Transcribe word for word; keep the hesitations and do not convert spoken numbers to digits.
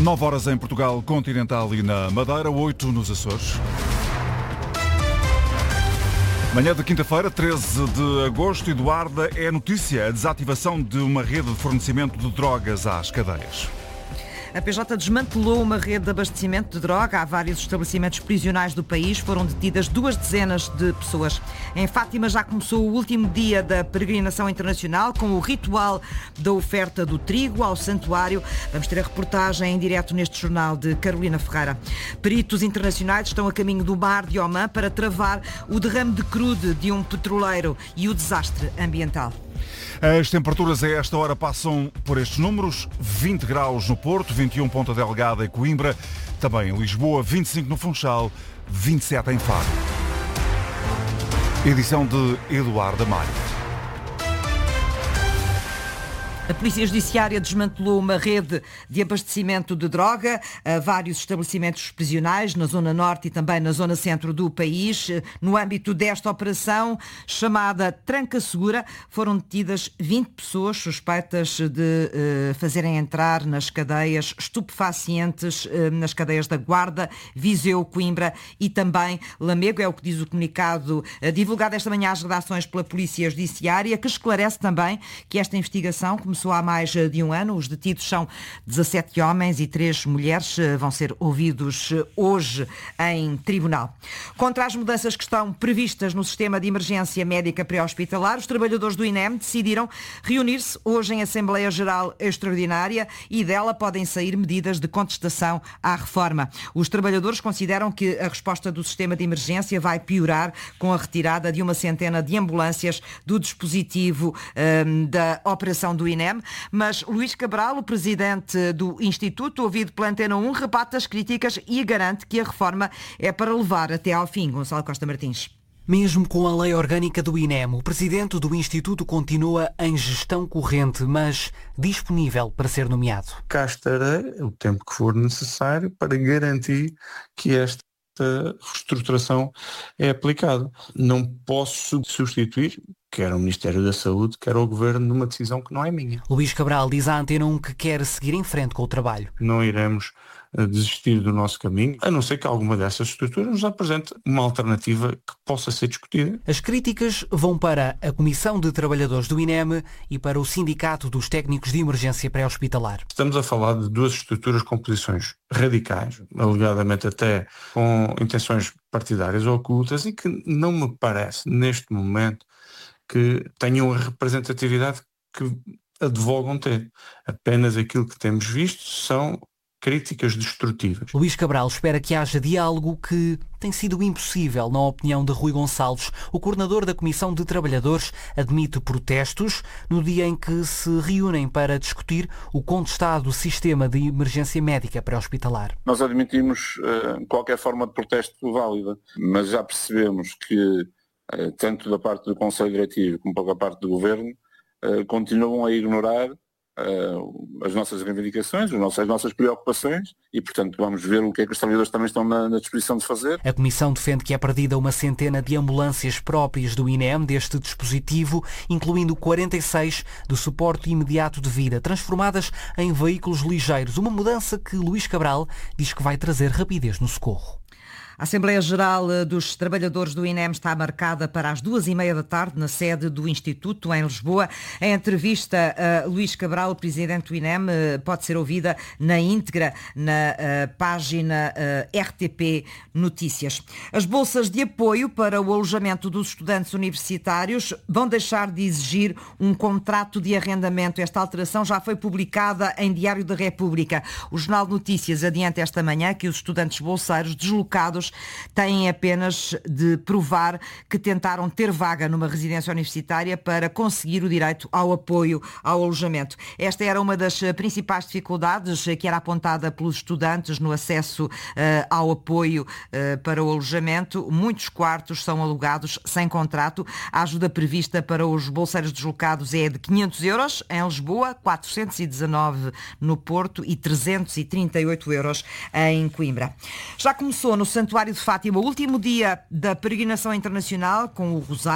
nove horas em Portugal continental e na Madeira, oito nos Açores. Manhã de quinta-feira, treze de agosto, Eduarda, é notícia a desativação de uma rede de fornecimento de drogas às cadeias. A P J desmantelou uma rede de abastecimento de droga. Há vários estabelecimentos prisionais do país. Foram detidas duas dezenas de pessoas. Em Fátima já começou o último dia da peregrinação internacional com o ritual da oferta do trigo ao santuário. Vamos ter a reportagem em direto neste jornal de Carolina Ferreira. Peritos internacionais estão a caminho do mar de Omã para travar o derrame de crude de um petroleiro e o desastre ambiental. As temperaturas a esta hora passam por estes números: vinte graus no Porto, vinte e um Ponta Delgada e Coimbra, também em Lisboa, vinte e cinco no Funchal, vinte e sete em Faro. Edição de Eduardo Malho. A Polícia Judiciária desmantelou uma rede de abastecimento de droga a vários estabelecimentos prisionais na Zona Norte e também na Zona Centro do país. No âmbito desta operação, chamada Tranca Segura, foram detidas vinte pessoas suspeitas de uh, fazerem entrar nas cadeias estupefacientes, uh, nas cadeias da Guarda, Viseu, Coimbra e também Lamego. É o que diz o comunicado uh, divulgado esta manhã às redações pela Polícia Judiciária, que esclarece também que esta investigação começou há mais de um ano. Os detidos são dezassete homens e três mulheres. Vão ser ouvidos hoje em tribunal. Contra as mudanças que estão previstas no sistema de emergência médica pré-hospitalar, os trabalhadores do I N E M decidiram reunir-se hoje em Assembleia Geral Extraordinária e dela podem sair medidas de contestação à reforma. Os trabalhadores consideram que a resposta do sistema de emergência vai piorar com a retirada de uma centena de ambulâncias do dispositivo um, da operação do I N E M. Mas Luís Cabral, o presidente do Instituto, ouvido pela Antena um, rebate as críticas e garante que a reforma é para levar até ao fim. Gonçalo Costa Martins. Mesmo com a lei orgânica do I N E M, o presidente do Instituto continua em gestão corrente, mas disponível para ser nomeado. Cá estarei o tempo que for necessário para garantir que esta reestruturação é aplicada. Não posso substituir quer o Ministério da Saúde, quer o Governo, numa decisão que não é minha. Luís Cabral diz à Antena um que quer seguir em frente com o trabalho. Não iremos desistir do nosso caminho, a não ser que alguma dessas estruturas nos apresente uma alternativa que possa ser discutida. As críticas vão para a Comissão de Trabalhadores do I N E M e para o Sindicato dos Técnicos de Emergência Pré-Hospitalar. Estamos a falar de duas estruturas com posições radicais, alegadamente até com intenções partidárias ocultas, e que não me parece, neste momento, que tenham a representatividade que advogam ter. Apenas aquilo que temos visto são críticas destrutivas. Luís Cabral espera que haja diálogo, que tem sido impossível, na opinião de Rui Gonçalves. O coordenador da Comissão de Trabalhadores admite protestos no dia em que se reúnem para discutir o contestado sistema de emergência médica pré-hospitalar. Nós admitimos uh, qualquer forma de protesto válida, mas já percebemos que tanto da parte do Conselho Diretivo como da parte do Governo, uh, continuam a ignorar uh, as nossas reivindicações, as nossas, as nossas preocupações e, portanto, vamos ver o que é que os trabalhadores também estão na, na disposição de fazer. A Comissão defende que é perdida uma centena de ambulâncias próprias do I N E M deste dispositivo, incluindo quarenta e seis do suporte imediato de vida, transformadas em veículos ligeiros, uma mudança que Luís Cabral diz que vai trazer rapidez no socorro. A Assembleia Geral dos Trabalhadores do I N E M está marcada para as duas e meia da tarde na sede do Instituto, em Lisboa. A entrevista a Luís Cabral, o presidente do I N E M, pode ser ouvida na íntegra na uh, página uh, R T P Notícias. As bolsas de apoio para o alojamento dos estudantes universitários vão deixar de exigir um contrato de arrendamento. Esta alteração já foi publicada em Diário da República. O Jornal de Notícias adianta esta manhã que os estudantes bolseiros deslocados têm apenas de provar que tentaram ter vaga numa residência universitária para conseguir o direito ao apoio ao alojamento. Esta era uma das principais dificuldades que era apontada pelos estudantes no acesso uh, ao apoio uh, para o alojamento. Muitos quartos são alugados sem contrato. A ajuda prevista para os bolseiros deslocados é de quinhentos euros em Lisboa, quatrocentos e dezanove no Porto e trezentos e trinta e oito euros em Coimbra. Já começou no Santuário de Fátima o último dia da peregrinação internacional com o Rosário.